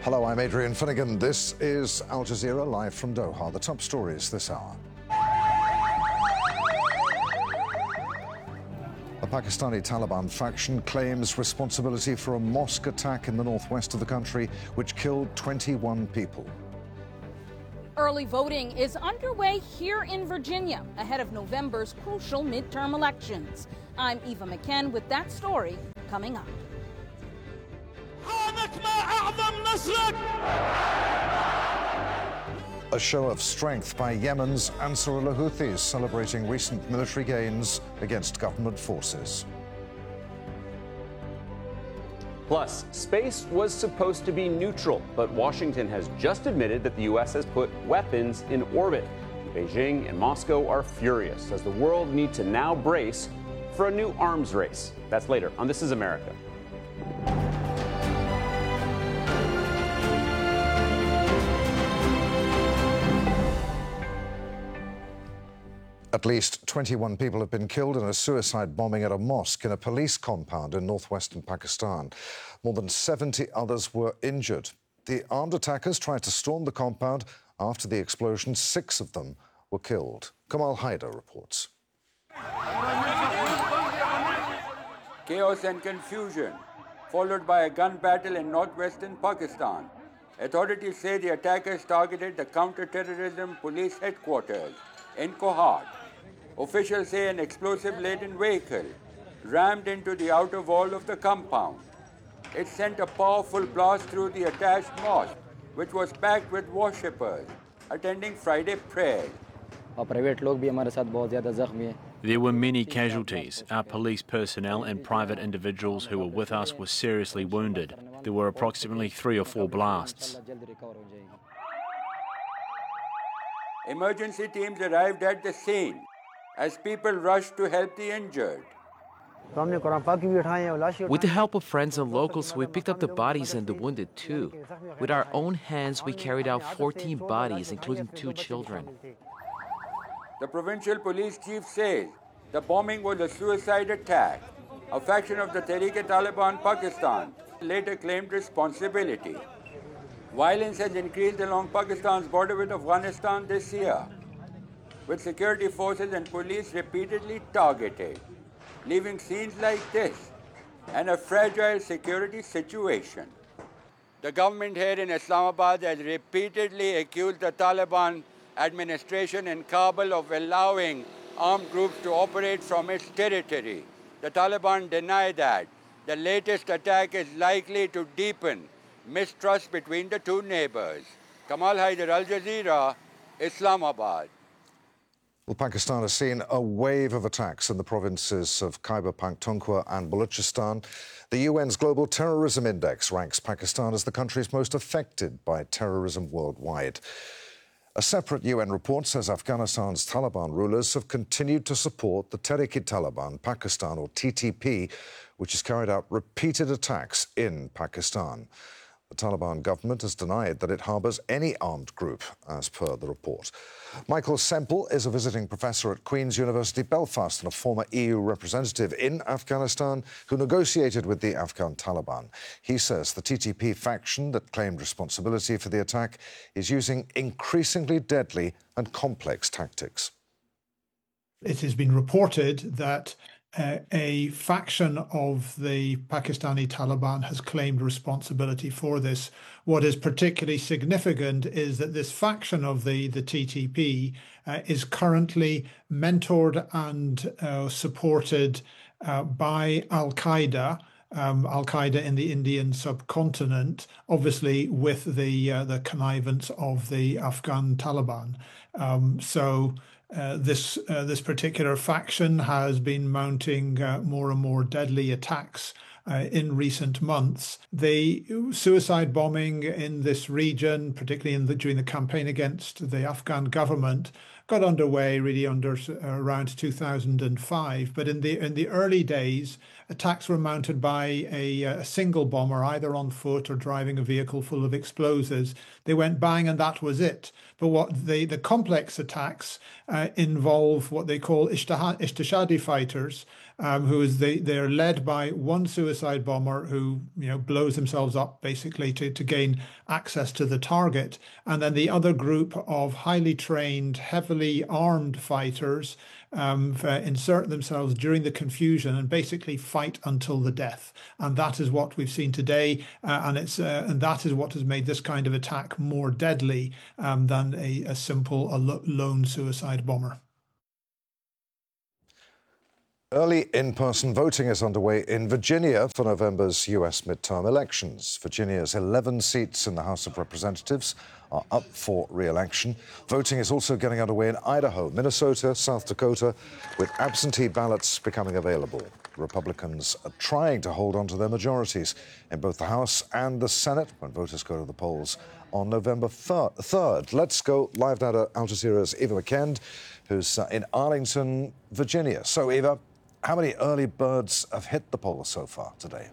Hello, I'm Adrian Finnegan. This is Al Jazeera live from Doha. The top stories this hour. A Pakistani Taliban faction claims responsibility for a mosque attack in the northwest of the country, which killed 21 people. Early voting is underway here in Virginia, ahead of November's crucial midterm elections. I'm Eva McKen with that story coming up. A show of strength by Yemen's Ansarullah Houthis, celebrating recent military gains against government forces. Plus, space was supposed to be neutral, but Washington has just admitted that the U.S. has put weapons in orbit. Beijing and Moscow are furious as the world needs to now brace for a new arms race. That's later on This Is America. At least 21 people have been killed in a suicide bombing at a mosque in a police compound in northwestern Pakistan. More than 70 others were injured. The armed attackers tried to storm the compound. After the explosion, 6 of them were killed. Kamal Haider reports. Chaos and confusion, followed by a gun battle in northwestern Pakistan. Authorities say the attackers targeted the counter-terrorism police headquarters in Kohat. Officials say an explosive-laden vehicle rammed into the outer wall of the compound. It sent a powerful blast through the attached mosque, which was packed with worshippers attending Friday prayer. There were many casualties. Our police personnel and private individuals who were with us were seriously wounded. There were approximately 3 or 4 blasts. Emergency teams arrived at the scene as people rushed to help the injured. With the help of friends and locals, we picked up the bodies and the wounded too. With our own hands, we carried out 14 bodies, including 2 children. The provincial police chief says the bombing was a suicide attack. A faction of the Tehreek-e-Taliban Pakistan later claimed responsibility. Violence has increased along Pakistan's border with Afghanistan this year, with security forces and police repeatedly targeted, leaving scenes like this and a fragile security situation. The government here in Islamabad has repeatedly accused the Taliban administration in Kabul of allowing armed groups to operate from its territory. The Taliban deny that. The latest attack is likely to deepen mistrust between the two neighbors. Kamal Haider, Al Jazeera, Islamabad. Well, Pakistan has seen a wave of attacks in the provinces of Khyber Pakhtunkhwa and Balochistan. The UN's Global Terrorism Index ranks Pakistan as the country's most affected by terrorism worldwide. A separate UN report says Afghanistan's Taliban rulers have continued to support the Tehreek-e-Taliban Pakistan, or TTP, which has carried out repeated attacks in Pakistan. The Taliban government has denied that it harbours any armed group, as per the report. Michael Semple is a visiting professor at Queen's University Belfast and a former EU representative in Afghanistan who negotiated with the Afghan Taliban. He says the TTP faction that claimed responsibility for the attack is using increasingly deadly and complex tactics. It has been reported that a faction of the Pakistani Taliban has claimed responsibility for this. What is particularly significant is that this faction of the TTP is currently mentored and supported by Al-Qaeda. Al-Qaeda in the Indian subcontinent, obviously with the connivance of the Afghan Taliban. This particular faction has been mounting more and more deadly attacks in recent months. The suicide bombing in this region, particularly during the campaign against the Afghan government, got underway really around 2005. But in the early days, attacks were mounted by a single bomber, either on foot or driving a vehicle full of explosives. They went bang and that was it. But what the complex attacks involve what they call Ishtihadi fighters, they're led by one suicide bomber who blows themselves up basically to gain access to the target, and then the other group of highly trained, heavily armed fighters insert themselves during the confusion and basically fight until the death. And that is what we've seen today, and that is what has made this kind of attack more deadly than a simple lone suicide bomber. Early in-person voting is underway in Virginia for November's U.S. midterm elections. Virginia's 11 seats in the House of Representatives are up for re-election. Voting is also getting underway in Idaho, Minnesota, South Dakota, with absentee ballots becoming available. Republicans are trying to hold on to their majorities in both the House and the Senate when voters go to the polls on November 3rd. Let's go live now to Al Jazeera's Eva McKend, who's in Arlington, Virginia. So, Eva, how many early birds have hit the polls so far today?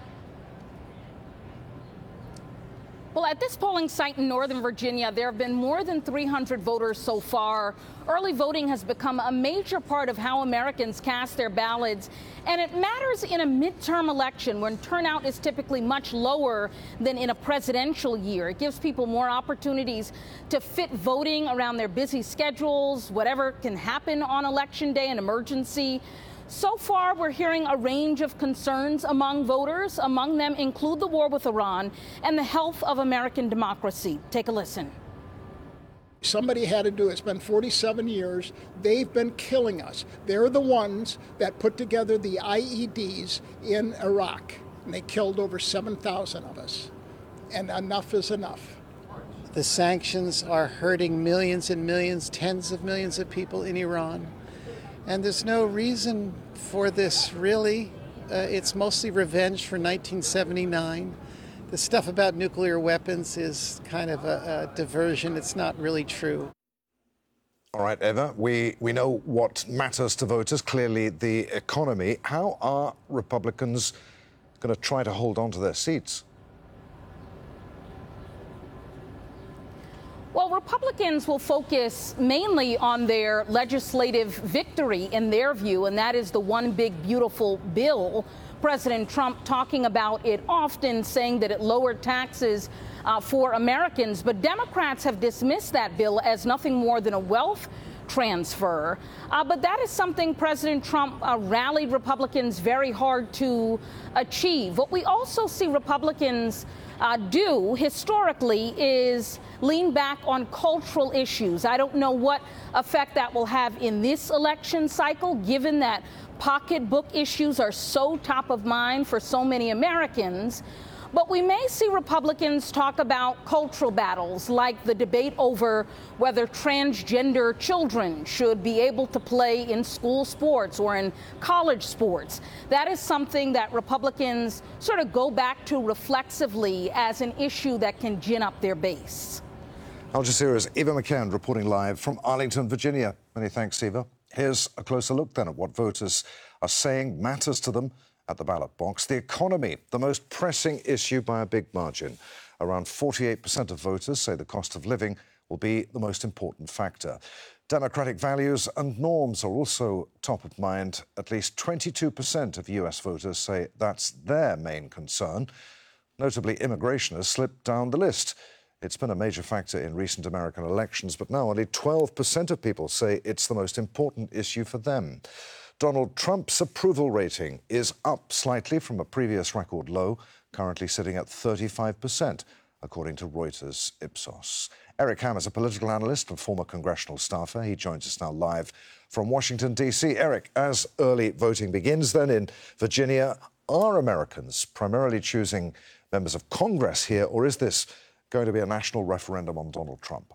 Well, at this polling site in Northern Virginia, there have been more than 300 voters so far. Early voting has become a major part of how Americans cast their ballots, and it matters in a midterm election when turnout is typically much lower than in a presidential year. It gives people more opportunities to fit voting around their busy schedules, whatever can happen on Election Day, an emergency. So far, we're hearing a range of concerns among voters. Among them include the war with Iran and the health of American democracy. Take a listen. Somebody had to do it. It's been 47 years. They've been killing us. They're the ones that put together the IEDs in Iraq, and they killed over 7,000 of us. And enough is enough. The sanctions are hurting millions and millions, tens of millions of people in Iran. And there's no reason for this, really. It's mostly revenge for 1979. The stuff about nuclear weapons is kind of a diversion. It's not really true. All right, Eva, we know what matters to voters, clearly the economy. How are Republicans going to try to hold on to their seats? Well, Republicans will focus mainly on their legislative victory, in their view, and that is the one big, beautiful bill. President Trump talking about it often, saying that it lowered taxes for Americans. But Democrats have dismissed that bill as nothing more than a wealth transfer. But that is something President Trump rallied Republicans very hard to achieve. What we also see Republicans do historically is lean back on cultural issues. I don't know what effect that will have in this election cycle, given that pocketbook issues are so top of mind for so many Americans. But we may see Republicans talk about cultural battles, like the debate over whether transgender children should be able to play in school sports or in college sports. That is something that Republicans sort of go back to reflexively as an issue that can gin up their base. Al Jazeera's Eva McKend reporting live from Arlington, Virginia. Many thanks, Eva. Here's a closer look then at what voters are saying matters to them at the ballot box. The economy, the most pressing issue by a big margin. Around 48% of voters say the cost of living will be the most important factor. Democratic values and norms are also top of mind. At least 22% of US voters say that's their main concern. Notably, immigration has slipped down the list. It's been a major factor in recent American elections, but now only 12% of people say it's the most important issue for them. Donald Trump's approval rating is up slightly from a previous record low, currently sitting at 35%, according to Reuters Ipsos. Eric Ham is a political analyst and former congressional staffer. He joins us now live from Washington, D.C. Eric, as early voting begins then in Virginia, are Americans primarily choosing members of Congress here, or is this going to be a national referendum on Donald Trump?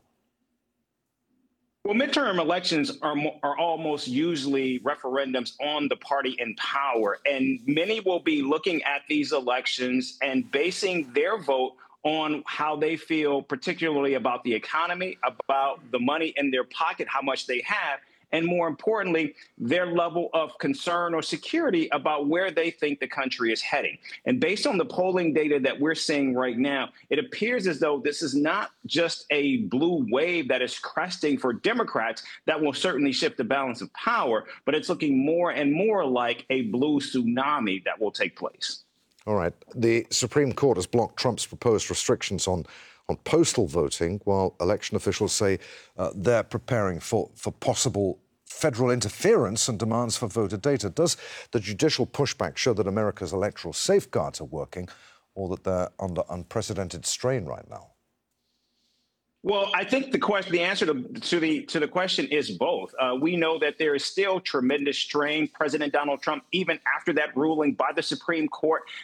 Well, midterm elections are almost usually referendums on the party in power, and many will be looking at these elections and basing their vote on how they feel, particularly about the economy, about the money in their pocket, how much they have, and more importantly, their level of concern or security about where they think the country is heading. And based on the polling data that we're seeing right now, it appears as though this is not just a blue wave that is cresting for Democrats that will certainly shift the balance of power, but it's looking more and more like a blue tsunami that will take place. All right. The Supreme Court has blocked Trump's proposed restrictions on postal voting, while election officials say they're preparing for possible federal interference and demands for voter data. Does the judicial pushback show that America's electoral safeguards are working, or that they're under unprecedented strain right now? Well, I think the answer to the question is both. We know that there is still tremendous strain. President Donald Trump, even after that ruling by the Supreme Court,